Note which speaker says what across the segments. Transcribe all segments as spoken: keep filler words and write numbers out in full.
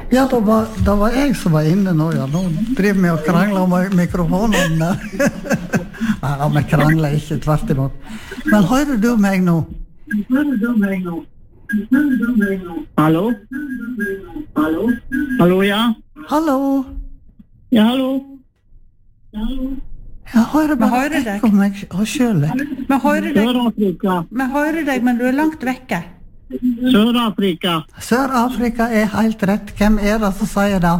Speaker 1: Ja, det var, det var jeg som var inne nå, ja. Nå driver vi og krangler om mikrofonen. Nei, vi krangler ikke, tvert imot. Men hører du meg nå? Hører du meg nå? Hører du meg nå?
Speaker 2: Hallo? Hallo? Hallo, ja?
Speaker 1: Hallo?
Speaker 2: Ja, hallo?
Speaker 1: Hallo? Jeg hører bare ekko meg selv.
Speaker 3: Vi hører deg.
Speaker 2: Sør-Afrika.
Speaker 3: Vi hører deg, men du er langt vekke.
Speaker 2: Sør-Afrika.
Speaker 1: Sør-Afrika er helt rett. Hvem er det som sier det?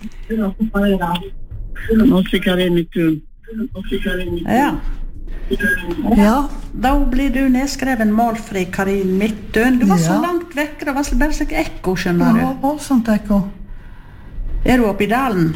Speaker 2: Norske Karin Midtun.
Speaker 3: Ja.
Speaker 1: Ja.
Speaker 3: Da blir du nedskreven målfri Karin Midtun. Du var så
Speaker 1: Ja.
Speaker 3: langt vekke, det var bare slik ekko, skjønner
Speaker 1: Ja,
Speaker 3: du.
Speaker 1: voldsomt ekko.
Speaker 3: Er du oppe i dalen?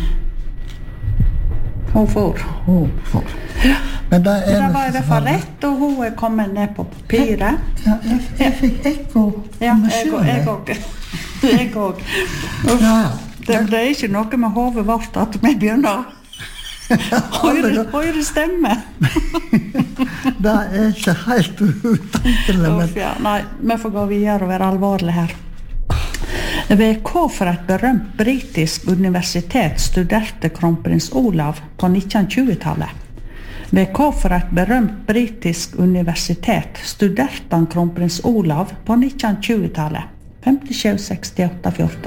Speaker 3: Hun får.
Speaker 1: Oh, for. Men det er
Speaker 3: Det var i hvert fall rett, og hun er kommet ned på papiret.
Speaker 1: Ja, jeg, jeg fikk ekko
Speaker 3: Ja,
Speaker 1: om meg
Speaker 3: jeg og
Speaker 1: selv.
Speaker 3: jeg og. Jeg og.
Speaker 1: Ja, ja.
Speaker 3: Det, det er ikke noe med hodet vårt at vi begynner å høre, høre stemme.
Speaker 1: Det er ikke helt utenkelig, men
Speaker 3: Uff, ja. Nei, vi får gå videre og være alvorlige her. Ved hvorfor et berømt britisk universitet studerte kronprins Olav på nittenhundre-tjuetallet? Ved hvorfor et berømt britisk universitet studerte han kronprins Olav på nittenhundre-tjuetallet? femtisju, sekstiåtte, fjorten.